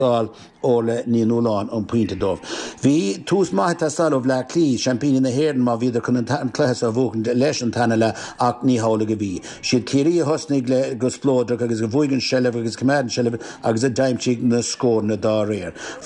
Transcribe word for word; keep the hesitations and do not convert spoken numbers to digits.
óla ní nóláin an puinte dómh. Bhí tús maithe sal ó bhla clí champagne na héan má bhíidir chun an chluchas a bhógan leis an tanna le ach ní hála go bhí. Siad céirí a thosnaigh le go splóideach agus go bhuigann sellh agus cumad sellh agus a daimtíigh na scór na dá réir.